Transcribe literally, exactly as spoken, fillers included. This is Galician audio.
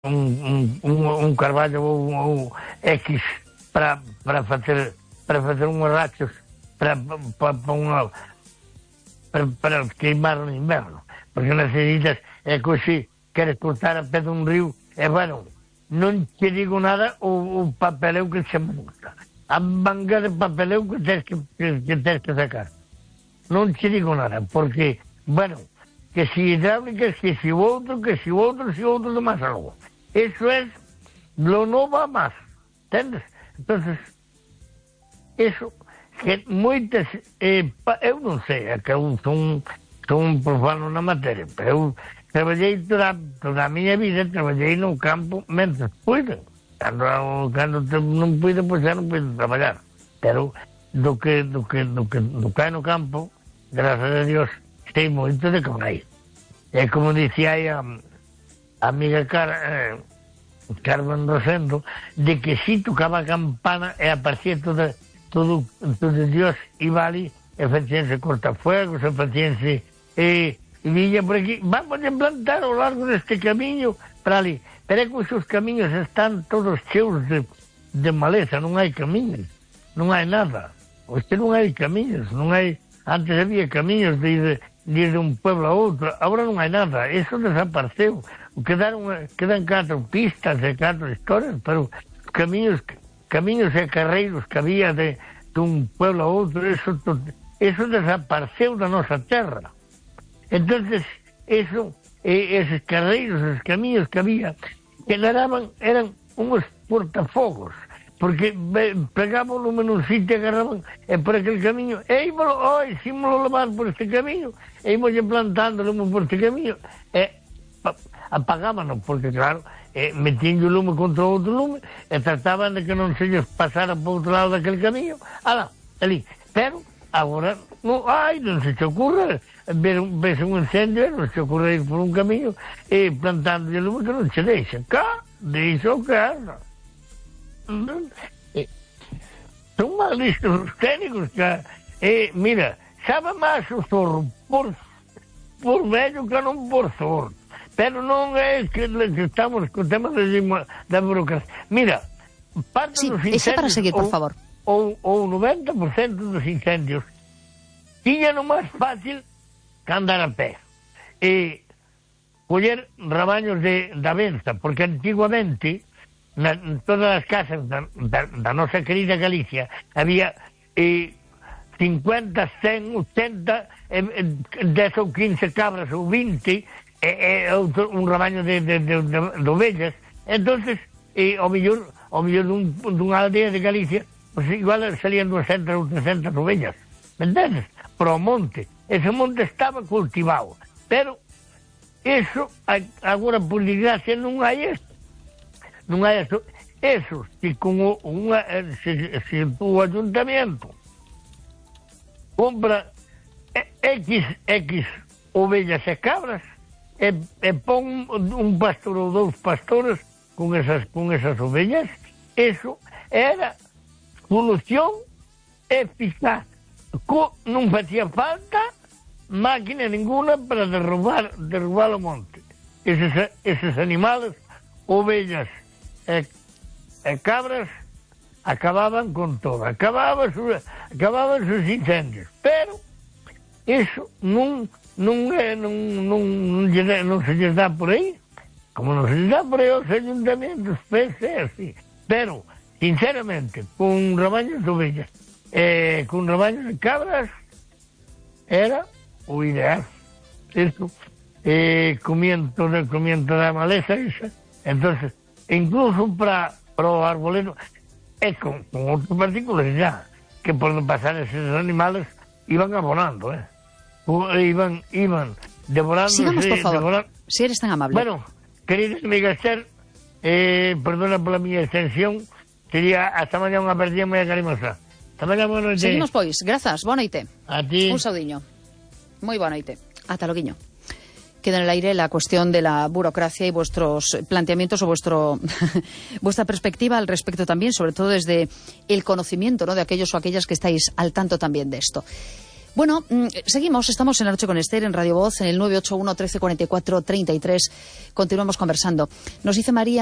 un, un, un, un carballo ou, ou X para para facer para facer unhos rachos para para, para unha para, para queimar no inverno, porque necesitas, é que se queres cortar a pé dun río, e bueno, non te digo nada o, o papeleu que se monta, a manga de papeleu que tens que, que, que tens que sacar. Non te digo nada, porque, bueno, que si hidráulicas, que si outro, que si outro, si outro de máis algo. Eso es, lo no va más, entendes? Entonces, eso, que moitas, eh, pa, eu non sei, é que eu son, son un profano na materia, pero eu traballei toda, toda a miña vida, traballei no campo mentre pude. Cando, cando non pude, pois xa non pude traballar. Pero do que, do que, do que, do que hai no campo, gracias a Dios, sei moito de que vai. É como dicía aí a, a amiga Car, eh, Carmen Rosendo, de que si tocaba a campana e aparecía todo, todo, todo Dios iba ali, e facíanse cortafuegos, e facíanse, e, e viña por aquí, vamos a plantar ao largo deste camiño para ali. Pero é que os camiños están todos cheos de, de maleza, non hai camiños, non hai nada. Hoxe non hai camiños, non hai... Antes había camiños de ir de, de, ir de un pueblo a outro, agora non hai nada, eso desapareceu. Quedaron, quedan catro pistas e catro historias, pero camiños, camiños e carreiros que había de, de un pueblo a outro, eso, eso desapareceu da nosa terra. Entonces, eso, esos carreiros, esos camiños que había, que eran, eran unos portafogos, porque pegaban un nun sitio, agarraban e por aquel camiño, e ímolo, oi, si ímolo levar por este camiño, e ímolo plantando lume por este camiño, e apagábano, porque claro, eh, metían o lume contra outro lume, e trataban de que non se lles pasara por outro lado daquele camiño, ala, ali, pero agora, non, ai, non se te ocurre, ver un, ves un incendio, non se ocurre ir por un camiño, e plantando o lume que non se deixa, cá, deixa o casa. Eh, son malísimos os técnicos que, eh, mira, sabe máis o zorro por, por vello que non por zorro, pero non é que, que estamos con temas de, da burocracia. Mira, parte sí, dos incendios, para seguir, por ou, favor. ou, ou noventa por cento dos incendios tiñan o máis fácil que andar a pé e coller rabaños de, da benza, porque antiguamente na, en todas as casas da, da, da nosa querida Galicia había eh, cincuenta, cen, ochenta, eh, dez ou quince cabras ou vinte, eh, eh, outro, un rabaño de, de, de, de, de ovellas. Entonces, eh, ao mellor, ao mellor dun, dunha aldea de Galicia, pues igual salían doscientas ou trescientas ovellas, me entendes? Pro monte, ese monte estaba cultivado, pero eso, agora por desgracia non hai isto. Non hai eso. Eso, se con unha, se, se o ayuntamiento compra X, X ovellas e cabras e, e pon un pastor ou dous pastores con esas, con esas ovellas, eso era solución eficaz. Co, non facía falta máquina ninguna para derrubar, derrubar o monte. Eses, eses animales, ovellas e, e cabras, acababan con todo, acababan sus, acababan sus incendios, pero eso non non é non, non, non, non se lles dá por aí, como non se lles dá por aí aos ayuntamientos, pese así. Pero, sinceramente, con rabaños de ovellas e con rabaños de cabras era o ideal. Eso, eh, comiendo, comiendo da maleza esa, entonces incluso para, para o arbolero é con, con outra particularidade que por non pasar esos animales iban abonando, eh? O, iban, iban devorando. Sigamos, por favor, devorando. Si eres tan amable. Bueno, querida amiga Esther, eh, perdona pola miña extensión, sería hasta mañá unha partida moi carimosa. Hasta mañá, boa noite. Seguimos, pois, grazas, boa noite. A ti. Un saudiño. Moi boa noite. Ata loguiño. Queda en el aire la cuestión de la burocracia y vuestros planteamientos o vuestro vuestra perspectiva al respecto también, sobre todo desde el conocimiento, ¿no?, de aquellos o aquellas que estáis al tanto también de esto. Bueno, mmm, seguimos, estamos en La Noche con Esther, en Radio Voz, en el nueve ocho uno, trece cuarenta y cuatro, treinta y tres. Continuamos conversando. Nos dice María